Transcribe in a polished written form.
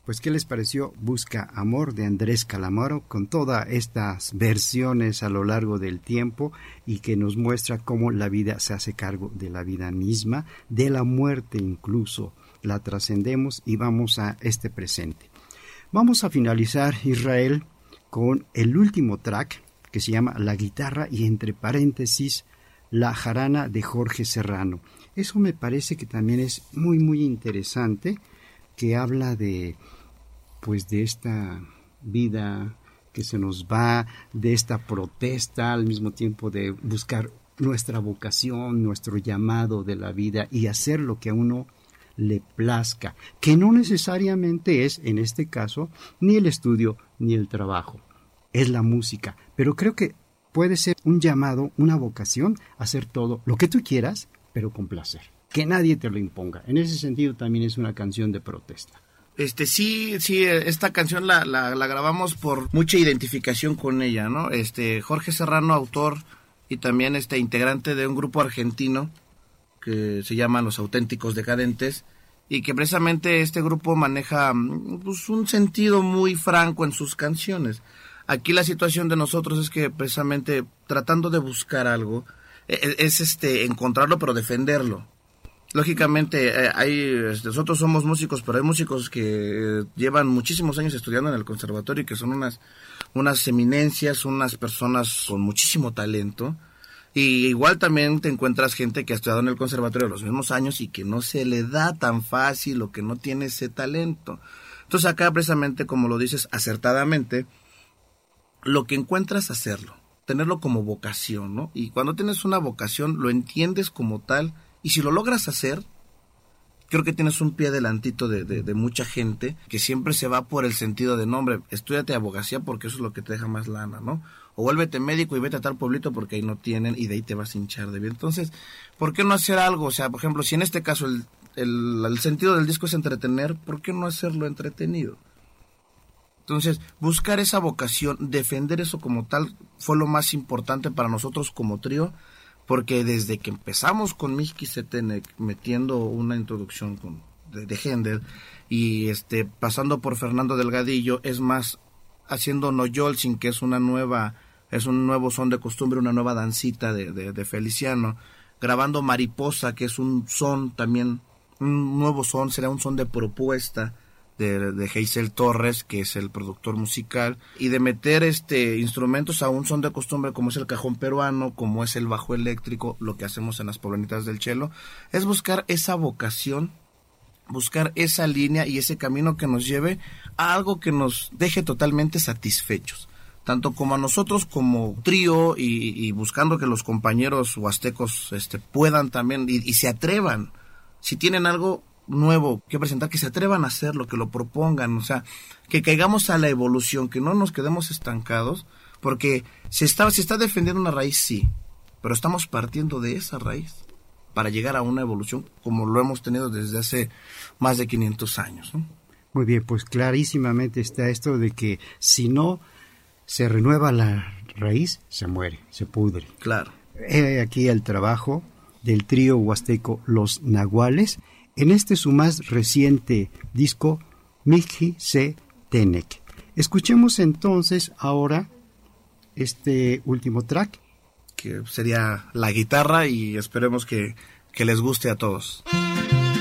Pues, ¿qué les pareció Busca Amor de Andrés Calamaro, con todas estas versiones a lo largo del tiempo y que nos muestra cómo la vida se hace cargo de la vida misma, de la muerte incluso, la trascendemos y vamos a este presente? Vamos a finalizar, Israel, con el último track que se llama La Guitarra y entre paréntesis La Jarana de Jorge Serrano. Eso me parece que también es muy muy interesante, que habla de esta vida que se nos va, de esta protesta, al mismo tiempo de buscar nuestra vocación, nuestro llamado de la vida y hacer lo que a uno le plazca, que no necesariamente es, en este caso, ni el estudio ni el trabajo, es la música, pero creo que puede ser un llamado, una vocación, a hacer todo lo que tú quieras, pero con placer, que nadie te lo imponga. En ese sentido también es una canción de protesta. Sí, esta canción la grabamos por mucha identificación con ella, ¿no? Jorge Serrano, autor y también integrante de un grupo argentino que se llama Los Auténticos Decadentes, y que precisamente este grupo maneja pues, un sentido muy franco en sus canciones. Aquí la situación de nosotros es que precisamente tratando de buscar algo es encontrarlo pero defenderlo. Lógicamente nosotros somos músicos, pero hay músicos que llevan muchísimos años estudiando en el conservatorio y que son unas eminencias, unas personas con muchísimo talento. Y igual también te encuentras gente que ha estudiado en el conservatorio los mismos años y que no se le da tan fácil o que no tiene ese talento. Entonces acá precisamente, como lo dices acertadamente, lo que encuentras hacerlo, tenerlo como vocación, ¿no? Y cuando tienes una vocación lo entiendes como tal, y si lo logras hacer, creo que tienes un pie adelantito de mucha gente que siempre se va por el sentido de, no, hombre, estúdiate abogacía porque eso es lo que te deja más lana, ¿no? O vuélvete médico y vete a tal pueblito porque ahí no tienen y de ahí te vas a hinchar de bien. Entonces, ¿por qué no hacer algo? O sea, por ejemplo, si en este caso el sentido del disco es entretener, ¿por qué no hacerlo entretenido? Entonces, buscar esa vocación, defender eso como tal, fue lo más importante para nosotros como trío, porque desde que empezamos con Mixki Setenek, metiendo una introducción de Händel, y pasando por Fernando Delgadillo, es más, haciendo Noyolsin, que es un nuevo son de costumbre, una nueva dancita de Feliciano, grabando Mariposa, que es un son también, un nuevo son, será un son de propuesta, de Geisel Torres, que es el productor musical, y de meter instrumentos a un son de costumbre como es el cajón peruano, como es el bajo eléctrico, lo que hacemos en las poblanitas del Chelo, es buscar esa vocación, buscar esa línea y ese camino que nos lleve a algo que nos deje totalmente satisfechos, tanto como a nosotros como trío, y buscando que los compañeros huastecos puedan también y se atrevan, si tienen algo nuevo que presentar, que se atrevan a hacerlo, que lo propongan, o sea, que caigamos a la evolución, que no nos quedemos estancados, porque se está defendiendo una raíz, sí, pero estamos partiendo de esa raíz para llegar a una evolución como lo hemos tenido desde hace más de 500 años, ¿no? Muy bien, pues clarísimamente está esto de que si no se renueva la raíz, se muere, se pudre. Claro. Aquí el trabajo del trío huasteco Los Nahuales, en su más reciente disco, Mixki Setenek. Escuchemos entonces ahora este último track, que sería La Guitarra, y esperemos que les guste a todos.